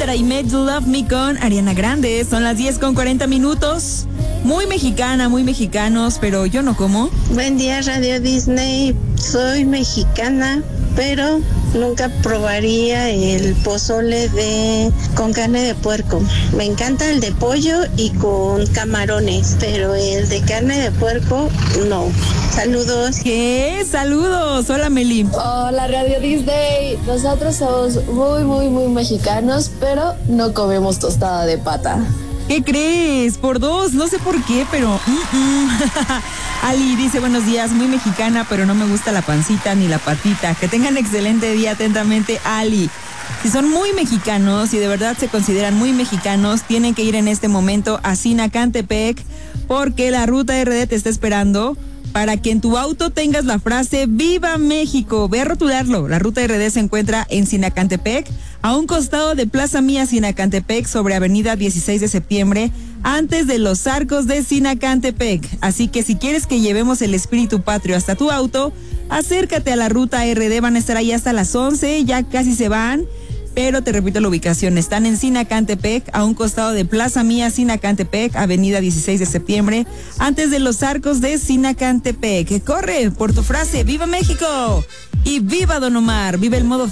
That I Made You Love Me con Ariana Grande. Son las 10:40. Muy mexicana, muy mexicanos, pero yo no como. Buen día, Radio Disney. Soy mexicana, pero nunca probaría el pozole con carne de puerco. Me encanta el de pollo y con camarones, pero el de carne de puerco, no. Saludos. ¿Qué? Saludos. Hola, Meli. Hola, Radio Disney. Nosotros somos muy mexicanos, pero no comemos tostada de pata. ¿Qué crees? Por dos, no sé por qué, pero... Ali dice, buenos días, muy mexicana, pero no me gusta la pancita ni la patita. Que tengan excelente día, atentamente, Ali. Si son muy mexicanos y de verdad se consideran muy mexicanos, tienen que ir en este momento a Sinacantepec, porque la Ruta RD te está esperando para que en tu auto tengas la frase ¡Viva México! Ve a rotularlo. La Ruta RD se encuentra en Sinacantepec, a un costado de Plaza Mía Sinacantepec, sobre Avenida 16 de Septiembre, antes de los Arcos de Sinacantepec. Así que si quieres que llevemos el espíritu patrio hasta tu auto, acércate a la Ruta RD. Van a estar ahí hasta las 11, ya casi se van. Pero te repito la ubicación, están en Sinacantepec, a un costado de Plaza Mía Sinacantepec, Avenida 16 de Septiembre, antes de los Arcos de Sinacantepec. Corre por tu frase, ¡Viva México! Y viva Don Omar, viva el modo